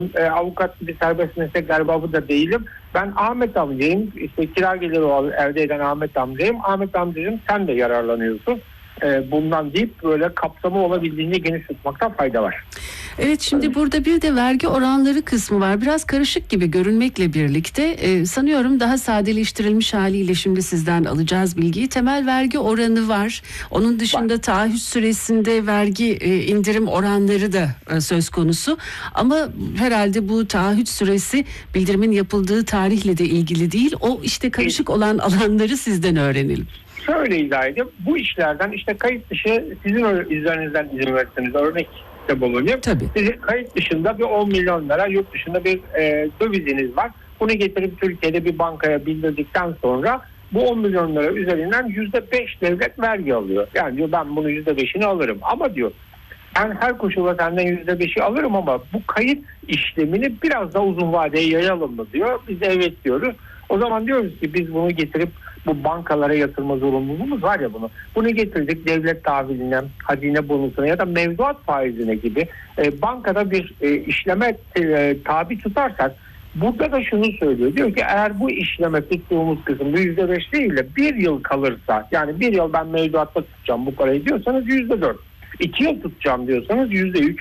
avukat gibi serbest meslek erbabı da değilim. Ben Ahmet amcayım, işte kira geliri elde eden Ahmet amcayım. Ahmet amcacığım sen de yararlanıyorsun bundan deyip böyle kapsamı olabildiğince geniş tutmakta fayda var. Evet, şimdi burada bir de vergi oranları kısmı var. Biraz karışık gibi görünmekle birlikte sanıyorum daha sadeleştirilmiş haliyle şimdi sizden alacağız bilgiyi. Temel vergi oranı var. Onun dışında taahhüt süresinde vergi indirim oranları da söz konusu. Ama herhalde bu taahhüt süresi bildirimin yapıldığı tarihle de ilgili değil. O işte karışık olan alanları sizden öğrenelim. Şöyle izah edeyim. Bu işlerden işte kayıt dışı sizin üzerinizden izin verirseniz örnek de bulunayım. Tabii. Sizin kayıt dışında bir 10 milyon lira yurt dışında bir döviziniz var. Bunu getirip Türkiye'de bir bankaya bildirdikten sonra bu 10 milyon lira üzerinden %5 devlet vergi alıyor. Yani diyor ben bunu %5'ini alırım ama diyor ben her koşulda senden %5'i alırım ama bu kayıt işlemini biraz daha uzun vadeye yayalım mı diyor. Biz de evet diyoruz. O zaman diyoruz ki biz bunu getirip bu bankalara yatırma zorunluluğumuz var ya bunu. Bunu getirdik devlet tahviline, hazine bonusuna ya da mevduat faizine gibi bankada bir işleme tabi tutarsak burada da şunu söylüyor. Diyor ki eğer bu işleme tuttuğumuz kısım bu %5 değil de bir yıl kalırsa yani bir yıl ben mevduatta tutacağım bu parayı diyorsanız %4. 2 yıl tutacağım diyorsanız %3.